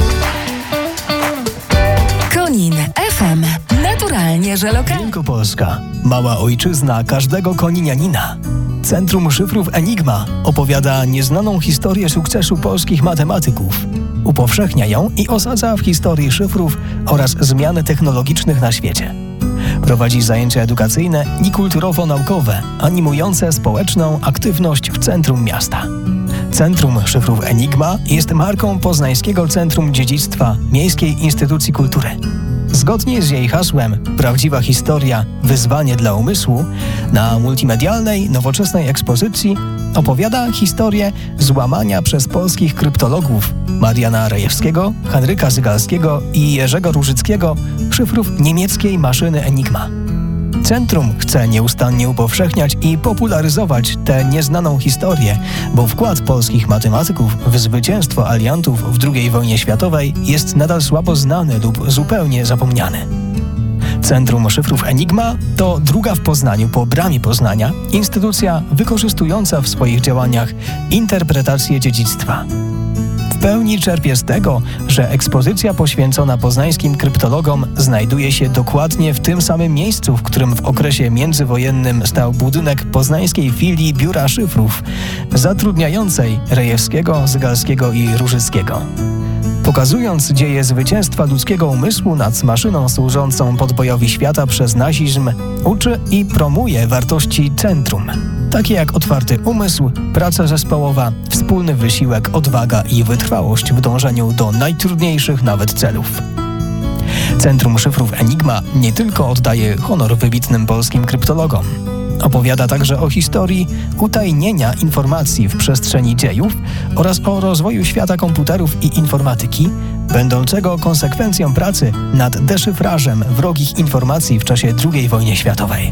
Konin F M. Naturalnie, że lokalnie. Wielkopolska. Mała ojczyzna każdego koninianina. Centrum Szyfrów Enigma opowiada nieznaną historię sukcesu polskich matematyków. Upowszechnia ją i osadza w historii szyfrów oraz zmian technologicznych na świecie. Prowadzi zajęcia edukacyjne i kulturowo-naukowe, animujące społeczną aktywność w centrum miasta. Centrum Szyfrów Enigma jest marką Poznańskiego Centrum Dziedzictwa Miejskiej Instytucji Kultury. Zgodnie z jej hasłem Prawdziwa historia, wyzwanie dla umysłu, na multimedialnej, nowoczesnej ekspozycji opowiada historię złamania przez polskich kryptologów Mariana Rejewskiego, Henryka Zygalskiego i Jerzego Różyckiego szyfrów niemieckiej maszyny Enigma. Centrum chce nieustannie upowszechniać i popularyzować tę nieznaną historię, bo wkład polskich matematyków w zwycięstwo aliantów w drugiej wojnie światowej jest nadal słabo znany lub zupełnie zapomniany. Centrum Szyfrów Enigma to druga w Poznaniu po Bramie Poznania instytucja wykorzystująca w swoich działaniach interpretację dziedzictwa. W pełni czerpie z tego, że ekspozycja poświęcona poznańskim kryptologom znajduje się dokładnie w tym samym miejscu, w którym w okresie międzywojennym stał budynek poznańskiej filii Biura Szyfrów, zatrudniającej Rejewskiego, Zygalskiego i Różyckiego. Pokazując dzieje zwycięstwa ludzkiego umysłu nad maszyną służącą podbojowi świata przez nazizm, uczy i promuje wartości centrum, takie jak otwarty umysł, praca zespołowa, wspólny wysiłek, odwaga i wytrwałość w dążeniu do najtrudniejszych nawet celów. Centrum Szyfrów Enigma nie tylko oddaje honor wybitnym polskim kryptologom, opowiada także o historii utajnienia informacji w przestrzeni dziejów oraz o rozwoju świata komputerów i informatyki, będącego konsekwencją pracy nad deszyfrażem wrogich informacji w czasie drugiej wojny światowej.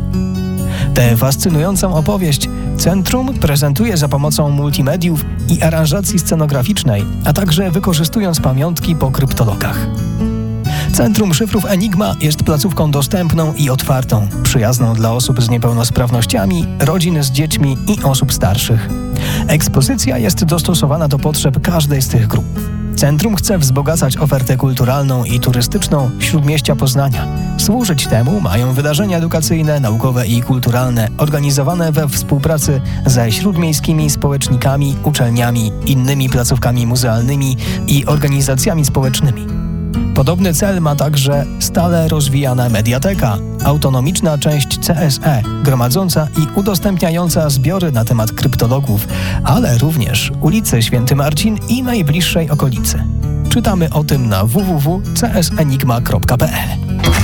Tę fascynującą opowieść Centrum prezentuje za pomocą multimediów i aranżacji scenograficznej, a także wykorzystując pamiątki po kryptologach. Centrum Szyfrów Enigma jest placówką dostępną i otwartą, przyjazną dla osób z niepełnosprawnościami, rodzin z dziećmi i osób starszych. Ekspozycja jest dostosowana do potrzeb każdej z tych grup. Centrum chce wzbogacać ofertę kulturalną i turystyczną Śródmieścia Poznania. Służyć temu mają wydarzenia edukacyjne, naukowe i kulturalne organizowane we współpracy ze śródmiejskimi społecznikami, uczelniami, innymi placówkami muzealnymi i organizacjami społecznymi. Podobny cel ma także stale rozwijana mediateka, autonomiczna część C S E, gromadząca i udostępniająca zbiory na temat kryptologów, ale również ulicy Święty Marcin i najbliższej okolicy. Czytamy o tym na w w w kropka c s enigma kropka p l.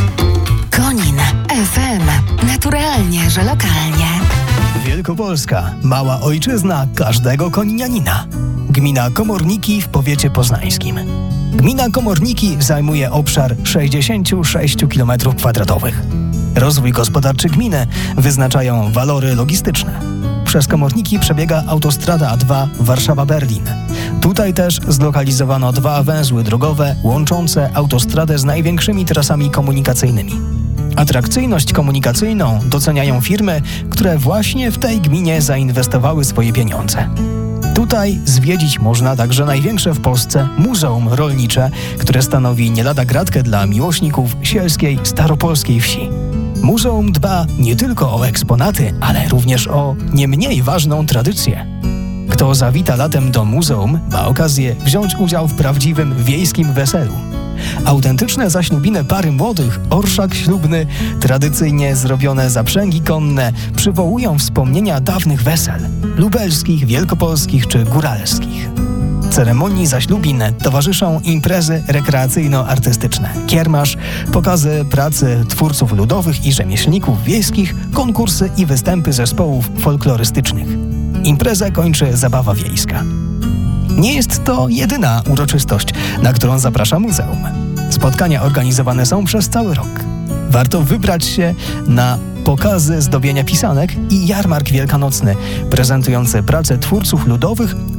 Konin F M. Naturalnie, że lokalnie. Wielkopolska. Mała ojczyzna każdego koninianina. Gmina Komorniki w powiecie poznańskim. Gmina Komorniki zajmuje obszar sześćdziesiąt sześć kilometrów kwadratowych. Rozwój gospodarczy gminy wyznaczają walory logistyczne. Przez Komorniki przebiega autostrada A dwa Warszawa-Berlin. Tutaj też zlokalizowano dwa węzły drogowe łączące autostradę z największymi trasami komunikacyjnymi. Atrakcyjność komunikacyjną doceniają firmy, które właśnie w tej gminie zainwestowały swoje pieniądze. Tutaj zwiedzić można także największe w Polsce muzeum rolnicze, które stanowi nie lada gratkę dla miłośników sielskiej, staropolskiej wsi. Muzeum dba nie tylko o eksponaty, ale również o nie mniej ważną tradycję. Kto zawita latem do muzeum, ma okazję wziąć udział w prawdziwym wiejskim weselu. Autentyczne zaślubiny pary młodych, orszak ślubny, tradycyjnie zrobione zaprzęgi konne przywołują wspomnienia dawnych wesel, lubelskich, wielkopolskich czy góralskich. Ceremonii zaślubin towarzyszą imprezy rekreacyjno-artystyczne, kiermasz, pokazy pracy twórców ludowych i rzemieślników wiejskich, konkursy i występy zespołów folklorystycznych. Imprezę kończy zabawa wiejska. Nie jest to jedyna uroczystość, na którą zaprasza muzeum. Spotkania organizowane są przez cały rok. Warto wybrać się na pokazy zdobienia pisanek i jarmark wielkanocny, prezentujący pracę twórców ludowych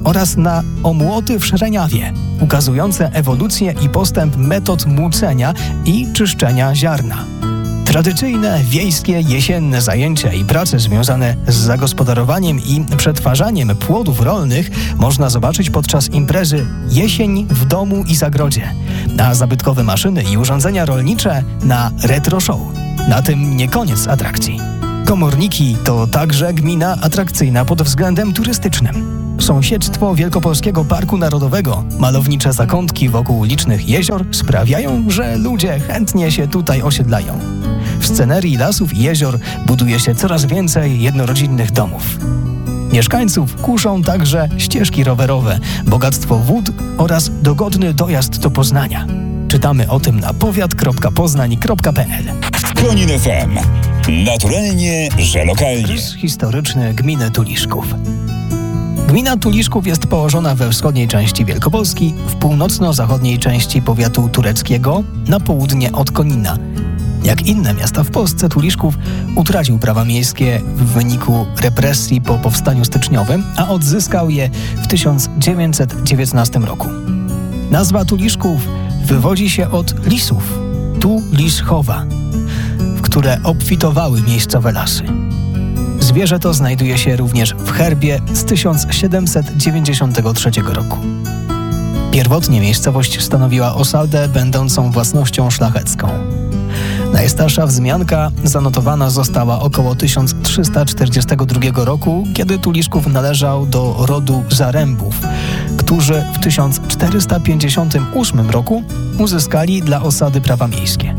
oraz na omłoty w Szereniawie, ukazujące ewolucję i postęp metod młócenia i czyszczenia ziarna. Tradycyjne, wiejskie, jesienne zajęcia i prace związane z zagospodarowaniem i przetwarzaniem płodów rolnych można zobaczyć podczas imprezy Jesień w domu i zagrodzie, a zabytkowe maszyny i urządzenia rolnicze na Retro Show. Na tym nie koniec atrakcji. Komorniki to także gmina atrakcyjna pod względem turystycznym. Sąsiedztwo Wielkopolskiego Parku Narodowego, malownicze zakątki wokół licznych jezior sprawiają, że ludzie chętnie się tutaj osiedlają. W scenerii lasów i jezior buduje się coraz więcej jednorodzinnych domów. Mieszkańców kuszą także ścieżki rowerowe, bogactwo wód oraz dogodny dojazd do Poznania. Czytamy o tym na powiat kropka poznań kropka p l. Konin F M. Naturalnie, że lokalnie. Rys historyczny gminy Tuliszków. Gmina Tuliszków jest położona we wschodniej części Wielkopolski, w północno-zachodniej części powiatu tureckiego, na południe od Konina. Jak inne miasta w Polsce, Tuliszków utracił prawa miejskie w wyniku represji po powstaniu styczniowym, a odzyskał je w tysiąc dziewięćset dziewiętnastym roku. Nazwa Tuliszków wywodzi się od lisów, tu lis chowa, w które obfitowały miejscowe lasy. Zwierzę to znajduje się również w herbie z tysiąc siedemset dziewięćdziesiątego trzeciego roku. Pierwotnie miejscowość stanowiła osadę będącą własnością szlachecką. Najstarsza wzmianka zanotowana została około tysiąc trzysta czterdziestego drugiego roku, kiedy Tuliszków należał do rodu Zarębów, którzy w tysiąc czterysta pięćdziesiątym ósmym roku uzyskali dla osady prawa miejskie.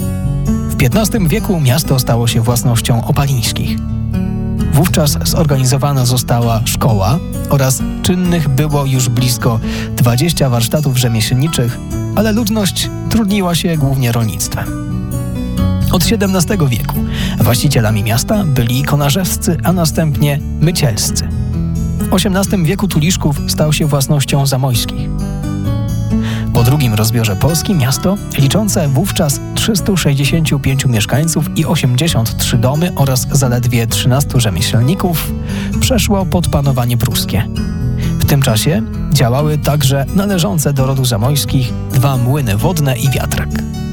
W piętnastym wieku miasto stało się własnością Opalińskich. Wówczas zorganizowana została szkoła oraz czynnych było już blisko dwadzieścia warsztatów rzemieślniczych, ale ludność trudniła się głównie rolnictwem. Od siedemnastego wieku właścicielami miasta byli konarzewscy, a następnie mycielscy. W osiemnastym wieku Tuliszków stał się własnością Zamojskich. Po drugim rozbiorze Polski miasto, liczące wówczas trzystu sześćdziesięciu pięciu mieszkańców i osiemdziesiąt trzy domy oraz zaledwie trzynastu rzemieślników, przeszło pod panowanie pruskie. W tym czasie działały także należące do rodu Zamojskich dwa młyny wodne i wiatrak.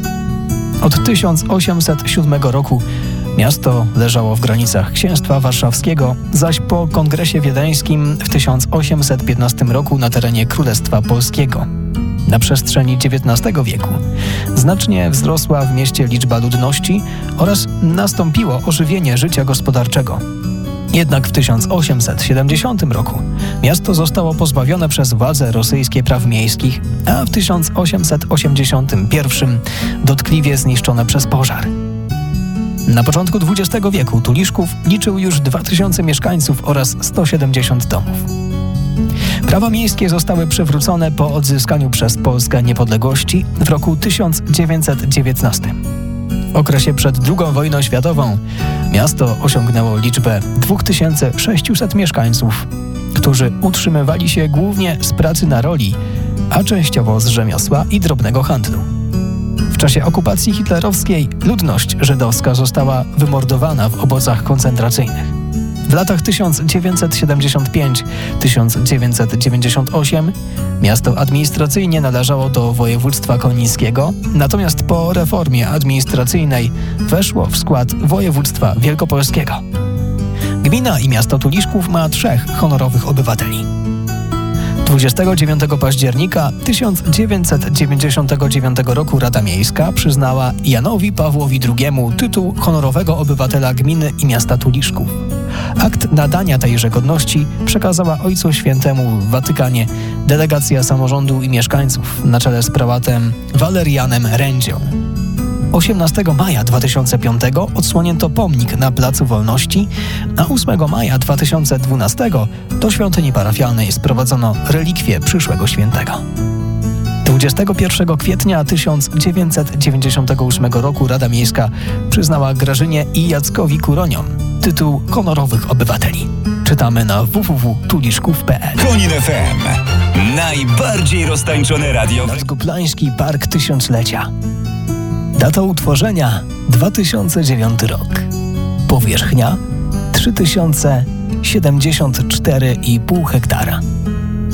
Od tysiąc osiemset siódmego roku miasto leżało w granicach Księstwa Warszawskiego, zaś po Kongresie Wiedeńskim w tysiąc osiemset piętnastym roku na terenie Królestwa Polskiego. Na przestrzeni dziewiętnastego wieku znacznie wzrosła w mieście liczba ludności oraz nastąpiło ożywienie życia gospodarczego. Jednak w tysiąc osiemset siedemdziesiątym roku miasto zostało pozbawione przez władze rosyjskie praw miejskich, a w tysiąc osiemset osiemdziesiątym pierwszym dotkliwie zniszczone przez pożar. Na początku dwudziestego wieku Tuliszków liczył już dwa tysiące mieszkańców oraz sto siedemdziesiąt domów. Prawa miejskie zostały przywrócone po odzyskaniu przez Polskę niepodległości w roku tysiąc dziewięćset dziewiętnastym. W okresie przed drugą wojną światową miasto osiągnęło liczbę dwa tysiące sześćset mieszkańców, którzy utrzymywali się głównie z pracy na roli, a częściowo z rzemiosła i drobnego handlu. W czasie okupacji hitlerowskiej ludność żydowska została wymordowana w obozach koncentracyjnych. W latach tysiąc dziewięćset siedemdziesiąt piąty do tysiąc dziewięćset dziewięćdziesiątego ósmego miasto administracyjnie należało do województwa konińskiego, natomiast po reformie administracyjnej weszło w skład województwa wielkopolskiego. Gmina i miasto Tuliszków ma trzech honorowych obywateli. dwudziestego dziewiątego października tysiąc dziewięćset dziewięćdziesiątego dziewiątego roku Rada Miejska przyznała Janowi Pawłowi drugiemu tytuł honorowego obywatela gminy i miasta Tuliszków. Akt nadania tejże godności przekazała Ojcu Świętemu w Watykanie delegacja samorządu i mieszkańców na czele z prałatem Walerianem Rędzią. osiemnastego maja dwa tysiące piątego odsłonięto pomnik na Placu Wolności, a ósmego maja dwa tysiące dwunastego do świątyni parafialnej sprowadzono relikwie przyszłego świętego. dwudziestego pierwszego kwietnia tysiąc dziewięćset dziewięćdziesiątego ósmego roku Rada Miejska przyznała Grażynie i Jackowi Kuroniom tytuł honorowych obywateli. Czytamy na w w w kropka tuliszków kropka p l. Konin F M. Najbardziej roztańczone radio. Nadgublański Park Tysiąclecia. Data utworzenia dwa tysiące dziewiąty rok. Powierzchnia trzy tysiące siedemdziesiąt cztery i pół hektara.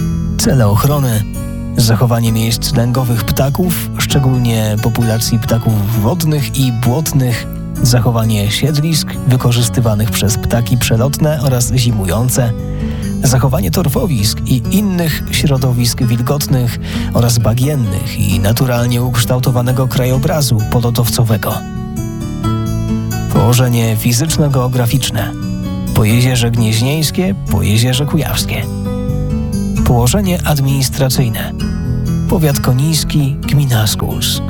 Cele ochrony: zachowanie miejsc lęgowych ptaków, szczególnie populacji ptaków wodnych i błotnych, zachowanie siedlisk wykorzystywanych przez ptaki przelotne oraz zimujące, zachowanie torfowisk i innych środowisk wilgotnych oraz bagiennych i naturalnie ukształtowanego krajobrazu polotowcowego. Położenie fizyczno-geograficzne: Pojezierze Gnieźnieńskie, Pojezierze Kujawskie. Położenie administracyjne: Powiat Koniński, gmina Skulsk.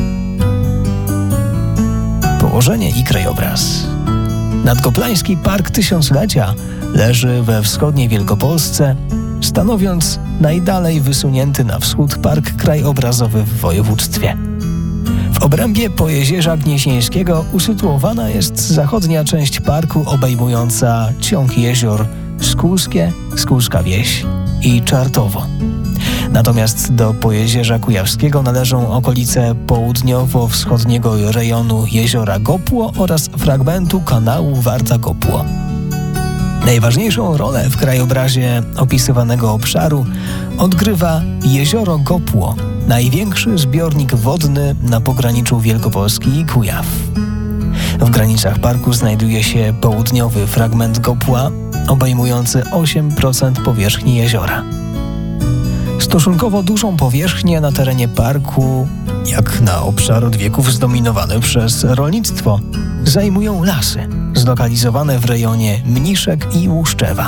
Położenie i krajobraz: Nadgoplański Park Tysiąclecia leży we wschodniej Wielkopolsce, stanowiąc najdalej wysunięty na wschód park krajobrazowy w województwie. W obrębie Pojezierza Gnieźnieńskiego usytuowana jest zachodnia część parku obejmująca ciąg jezior Skulskie, Skulska Wieś i Czartowo. Natomiast do Pojezierza Kujawskiego należą okolice południowo-wschodniego rejonu jeziora Gopło oraz fragmentu kanału Warta-Gopło. Najważniejszą rolę w krajobrazie opisywanego obszaru odgrywa jezioro Gopło, największy zbiornik wodny na pograniczu Wielkopolski i Kujaw. W granicach parku znajduje się południowy fragment Gopła, obejmujący osiem procent powierzchni jeziora. Stosunkowo dużą powierzchnię na terenie parku, jak na obszar od wieków zdominowany przez rolnictwo, zajmują lasy zlokalizowane w rejonie Mniszek i Łuszczewa.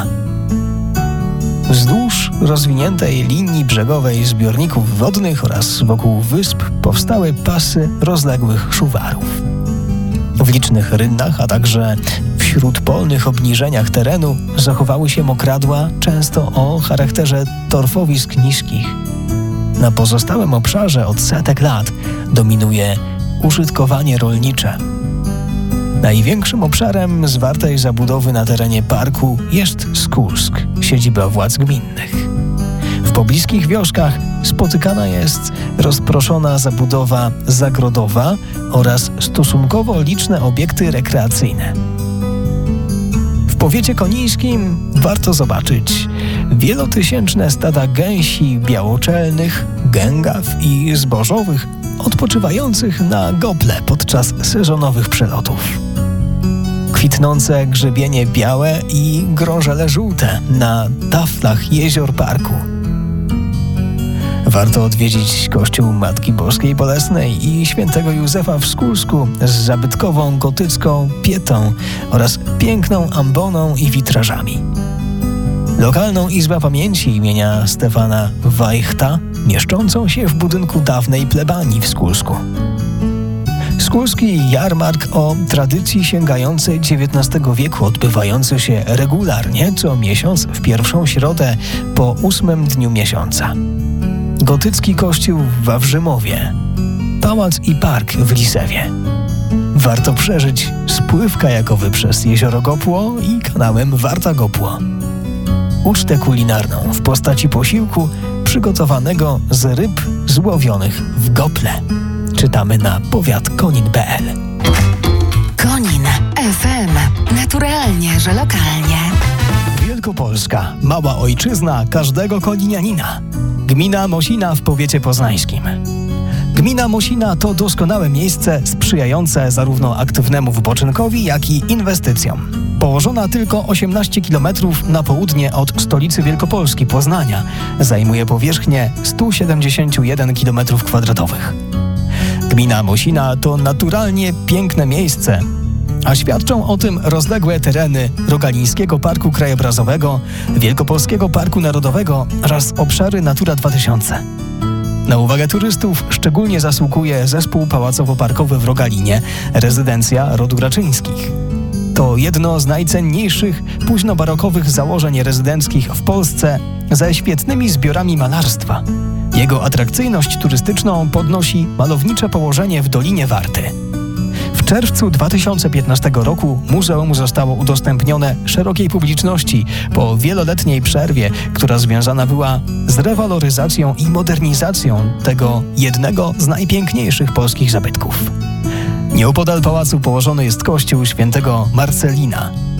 Wzdłuż rozwiniętej linii brzegowej zbiorników wodnych oraz wokół wysp powstały pasy rozległych szuwarów. W licznych rynnach, a także w śródpolnych obniżeniach terenu zachowały się mokradła, często o charakterze torfowisk niskich. Na pozostałym obszarze od setek lat dominuje użytkowanie rolnicze. Największym obszarem zwartej zabudowy na terenie parku jest Skulsk, siedziba władz gminnych. W pobliskich wioskach spotykana jest rozproszona zabudowa zagrodowa oraz stosunkowo liczne obiekty rekreacyjne. W powiecie konińskim warto zobaczyć wielotysięczne stada gęsi białoczelnych, gęgaw i zbożowych odpoczywających na gople podczas sezonowych przelotów. Kwitnące grzebienie białe i grążele żółte na taflach jezior parku. Warto odwiedzić kościół Matki Boskiej Bolesnej i świętego Józefa w Skulsku z zabytkową gotycką pietą oraz piękną amboną i witrażami. Lokalną Izbę Pamięci imienia Stefana Wajchta, mieszczącą się w budynku dawnej plebanii w Skulsku. Skulski jarmark o tradycji sięgającej dziewiętnastego wieku, odbywający się regularnie co miesiąc w pierwszą środę po ósmym dniu miesiąca. Gotycki kościół w Wawrzymowie, pałac i park w Lisewie. Warto przeżyć spływ kajakowy przez jezioro Gopło i kanałem Warta-Gopło. Ucztę kulinarną w postaci posiłku przygotowanego z ryb złowionych w gople. Czytamy na powiat konin kropka p l. Konin F M. Naturalnie, że lokalnie. Wielkopolska. Mała ojczyzna każdego koninianina. Gmina Mosina w powiecie poznańskim. Gmina Mosina to doskonałe miejsce sprzyjające zarówno aktywnemu wypoczynkowi, jak i inwestycjom. Położona tylko osiemnaście kilometrów na południe od stolicy Wielkopolski, Poznania, zajmuje powierzchnię sto siedemdziesiąt jeden kilometrów kwadratowych. Gmina Mosina to naturalnie piękne miejsce, a świadczą o tym rozległe tereny Rogalińskiego Parku Krajobrazowego, Wielkopolskiego Parku Narodowego oraz obszary Natura dwa tysiące. Na uwagę turystów szczególnie zasługuje zespół pałacowo-parkowy w Rogalinie, rezydencja rodu Raczyńskich. To jedno z najcenniejszych późnobarokowych założeń rezydenckich w Polsce ze świetnymi zbiorami malarstwa. Jego atrakcyjność turystyczną podnosi malownicze położenie w Dolinie Warty. W czerwcu dwa tysiące piętnastego roku muzeum zostało udostępnione szerokiej publiczności po wieloletniej przerwie, która związana była z rewaloryzacją i modernizacją tego jednego z najpiękniejszych polskich zabytków. Nieopodal pałacu położony jest kościół świętego Marcelina.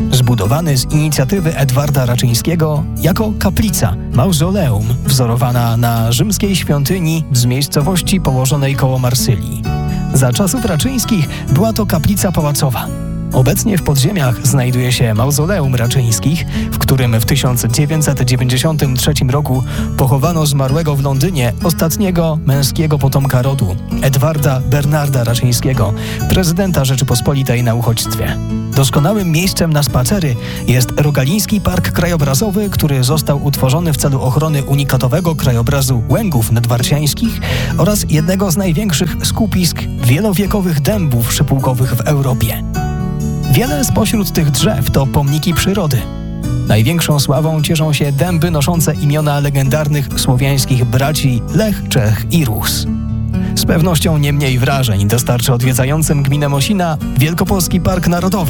Zbudowany z inicjatywy Edwarda Raczyńskiego jako kaplica, mauzoleum, wzorowana na rzymskiej świątyni z miejscowości położonej koło Marsylii. Za czasów Raczyńskich była to kaplica pałacowa. Obecnie w podziemiach znajduje się mauzoleum Raczyńskich, w którym w tysiąc dziewięćset dziewięćdziesiątym trzecim roku pochowano zmarłego w Londynie ostatniego męskiego potomka rodu, Edwarda Bernarda Raczyńskiego, prezydenta Rzeczypospolitej na uchodźstwie. Doskonałym miejscem na spacery jest Rogaliński Park Krajobrazowy, który został utworzony w celu ochrony unikatowego krajobrazu Łęgów Nadwarciańskich oraz jednego z największych skupisk wielowiekowych dębów szypułkowych w Europie. Wiele spośród tych drzew to pomniki przyrody. Największą sławą cieszą się dęby noszące imiona legendarnych słowiańskich braci Lech, Czech i Rus. Z pewnością nie mniej wrażeń dostarczy odwiedzającym gminę Mosina Wielkopolski Park Narodowy.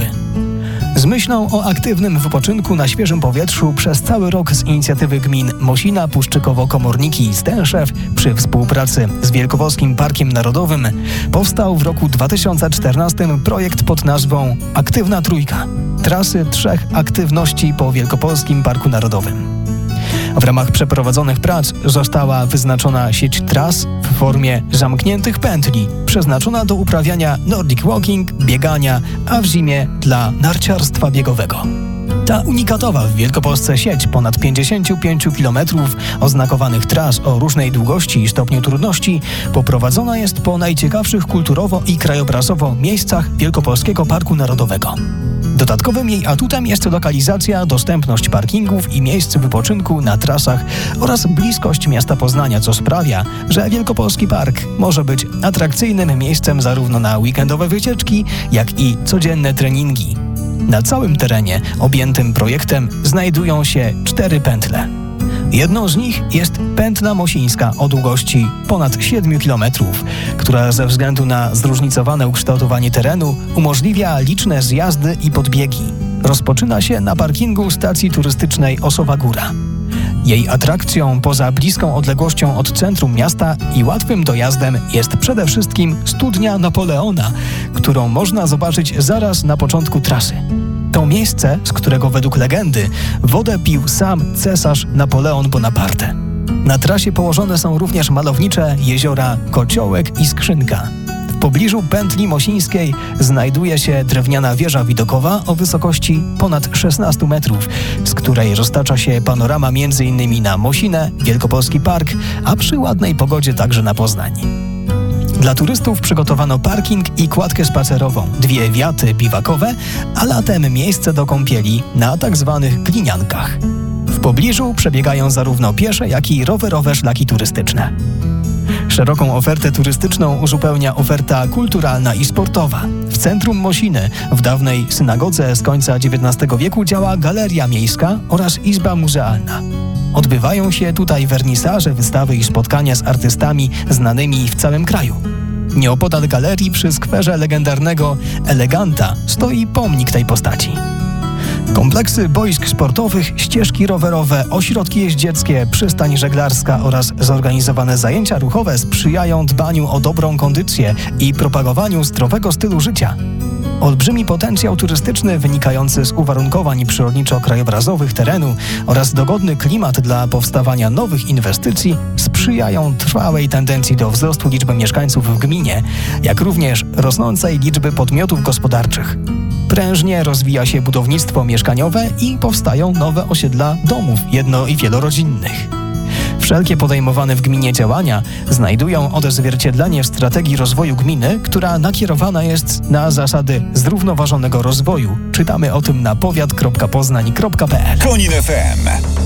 Z myślą o aktywnym wypoczynku na świeżym powietrzu przez cały rok z inicjatywy gmin Mosina, Puszczykowo-Komorniki i Stęszew przy współpracy z Wielkopolskim Parkiem Narodowym powstał w roku dwa tysiące czternastym projekt pod nazwą Aktywna Trójka. Trasy trzech aktywności po Wielkopolskim Parku Narodowym. W ramach przeprowadzonych prac została wyznaczona sieć tras w formie zamkniętych pętli, przeznaczona do uprawiania Nordic Walking, biegania, a w zimie dla narciarstwa biegowego. Ta unikatowa w Wielkopolsce sieć ponad pięćdziesiąt pięć kilometrów oznakowanych tras o różnej długości i stopniu trudności poprowadzona jest po najciekawszych kulturowo i krajobrazowo miejscach Wielkopolskiego Parku Narodowego. Dodatkowym jej atutem jest lokalizacja, dostępność parkingów i miejsc wypoczynku na trasach oraz bliskość miasta Poznania, co sprawia, że Wielkopolski Park może być atrakcyjnym miejscem zarówno na weekendowe wycieczki, jak i codzienne treningi. Na całym terenie objętym projektem znajdują się cztery pętle. Jedną z nich jest Pętla Mosińska o długości ponad siedem kilometrów, która ze względu na zróżnicowane ukształtowanie terenu umożliwia liczne zjazdy i podbiegi. Rozpoczyna się na parkingu stacji turystycznej Osowa Góra. Jej atrakcją poza bliską odległością od centrum miasta i łatwym dojazdem jest przede wszystkim studnia Napoleona, którą można zobaczyć zaraz na początku trasy. To miejsce, z którego według legendy wodę pił sam cesarz Napoleon Bonaparte. Na trasie położone są również malownicze jeziora Kociołek i Skrzynka. W pobliżu pętli mosińskiej znajduje się drewniana wieża widokowa o wysokości ponad szesnaście metrów, z której roztacza się panorama między innymi na Mosinę, Wielkopolski Park, a przy ładnej pogodzie także na Poznań. Dla turystów przygotowano parking i kładkę spacerową, dwie wiaty biwakowe, a latem miejsce do kąpieli na tak zwanych gliniankach. W pobliżu przebiegają zarówno piesze, jak i rowerowe szlaki turystyczne. Szeroką ofertę turystyczną uzupełnia oferta kulturalna i sportowa. W centrum Mosiny, w dawnej synagodze z końca dziewiętnastego wieku działa galeria miejska oraz izba muzealna. Odbywają się tutaj wernisaże, wystawy i spotkania z artystami znanymi w całym kraju. Nieopodal galerii przy skwerze legendarnego Eleganta stoi pomnik tej postaci. Kompleksy boisk sportowych, ścieżki rowerowe, ośrodki jeździeckie, przystań żeglarska oraz zorganizowane zajęcia ruchowe sprzyjają dbaniu o dobrą kondycję i propagowaniu zdrowego stylu życia. Olbrzymi potencjał turystyczny wynikający z uwarunkowań przyrodniczo-krajobrazowych terenu oraz dogodny klimat dla powstawania nowych inwestycji sprzyjają trwałej tendencji do wzrostu liczby mieszkańców w gminie, jak również rosnącej liczby podmiotów gospodarczych. Prężnie rozwija się budownictwo mieszkaniowe i powstają nowe osiedla domów jedno- i wielorodzinnych. Wszelkie podejmowane w gminie działania znajdują odzwierciedlenie w strategii rozwoju gminy, która nakierowana jest na zasady zrównoważonego rozwoju. Czytamy o tym na powiat kropka poznań kropka p l. Konin F M.